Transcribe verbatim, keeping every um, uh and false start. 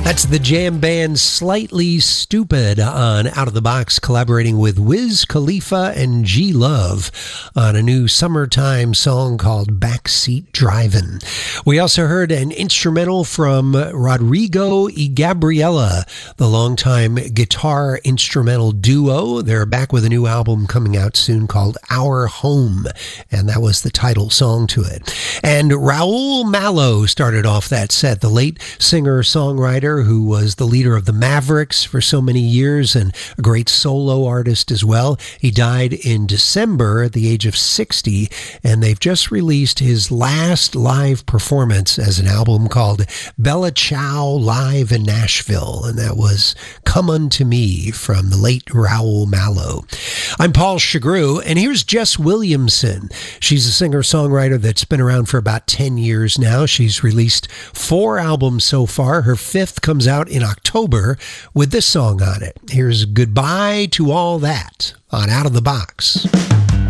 That's the jam band Slightly Stupid on Out of the Box, collaborating with Wiz Khalifa and G Love on a new summertime song called Backseat Drivin'. We also heard an instrumental from Rodrigo y Gabriela, the longtime guitar instrumental duo. They're back with a new album coming out soon called Our Home, and that was the title song to it. And Raul Malo started off that set, the late singer-songwriter who was the leader of the Mavericks for so many years and a great solo artist as well. He died in December at the age of sixty, and they've just released his last live performance as an album called Bella Ciao Live in Nashville, and that was Come Unto Me from the late Raul Malo. I'm Paul Chagru, and here's Jess Williamson. She's a singer-songwriter that's been around for about ten years now. She's released four albums so far. Her fifth comes out in October with this song on it. Here's Goodbye to All That on Out of the Box.